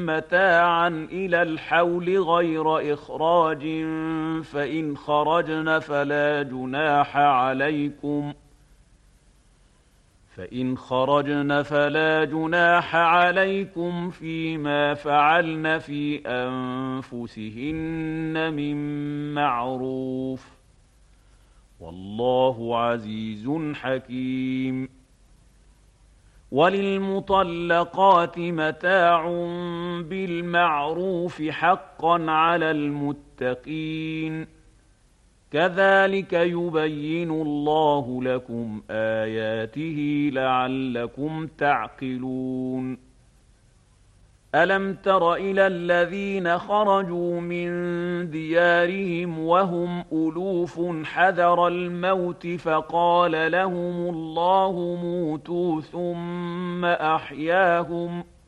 متاعا إلى الحول غير إخراج فإن خرجن فلا جناح عليكم فيما فعلن في أنفسهن من معروف والله عزيز حكيم. وللمطلقات متاع بالمعروف حقا على المتقين كذلك يبين الله لكم آياته لعلكم تعقلون. ألم تر إلى الذين خرجوا من ديارهم وهم ألوف حذر الموت فقال لهم الله موتوا ثم أحياهم